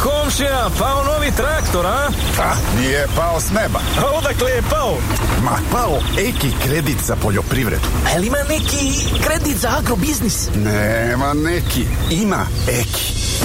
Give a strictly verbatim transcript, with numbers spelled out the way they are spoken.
komšija, pao novi traktor, a? Ha, nije pao s neba. A odakle je pao? Ma, pao Eki kredit za poljoprivredu. A li ima neki kredit za agrobiznis? Nema neki, ima Eki.